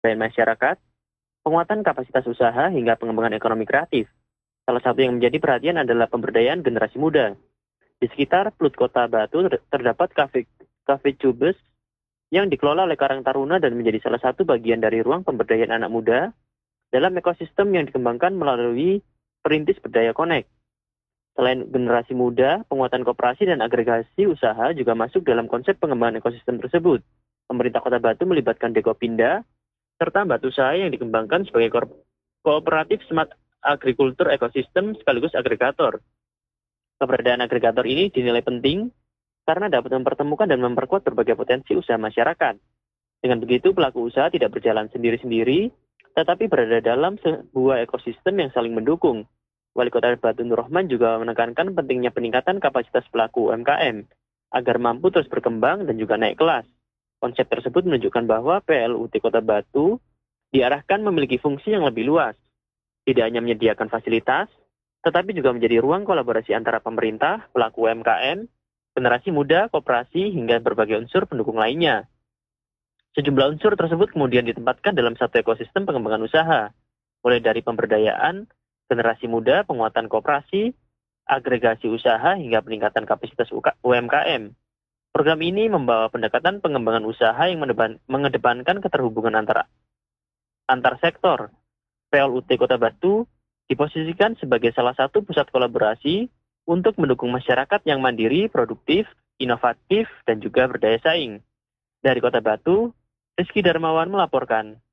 masyarakat, penguatan kapasitas usaha hingga pengembangan ekonomi kreatif. Salah satu yang menjadi perhatian adalah pemberdayaan generasi muda. Di sekitar Plut Kota Batu terdapat Cafe Cubes yang dikelola oleh Karang Taruna dan menjadi salah satu bagian dari ruang pemberdayaan anak muda dalam ekosistem yang dikembangkan melalui Perintis Berdaya Connect. Selain generasi muda, penguatan koperasi dan agregasi usaha juga masuk dalam konsep pengembangan ekosistem tersebut. Pemerintah Kota Batu melibatkan Dekopinda, serta Batu Usaha yang dikembangkan sebagai kooperatif smart agrikultur ekosistem sekaligus agregator. Keberadaan agregator ini dinilai penting karena dapat mempertemukan dan memperkuat berbagai potensi usaha masyarakat. Dengan begitu, pelaku usaha tidak berjalan sendiri-sendiri, tetapi berada dalam sebuah ekosistem yang saling mendukung. Wali Kota Batu Nur Rahman juga menekankan pentingnya peningkatan kapasitas pelaku UMKM agar mampu terus berkembang dan juga naik kelas. Konsep tersebut menunjukkan bahwa PLUT Kota Batu diarahkan memiliki fungsi yang lebih luas, tidak hanya menyediakan fasilitas, tetapi juga menjadi ruang kolaborasi antara pemerintah, pelaku UMKM, generasi muda, koperasi, hingga berbagai unsur pendukung lainnya. Sejumlah unsur tersebut kemudian ditempatkan dalam satu ekosistem pengembangan usaha, mulai dari pemberdayaan, generasi muda, penguatan koperasi, agregasi usaha, hingga peningkatan kapasitas UMKM. Program ini membawa pendekatan pengembangan usaha yang mengedepankan keterhubungan antar sektor. PLUT Kota Batu diposisikan sebagai salah satu pusat kolaborasi untuk mendukung masyarakat yang mandiri, produktif, inovatif, dan juga berdaya saing. Dari Kota Batu, Rizky Darmawan melaporkan.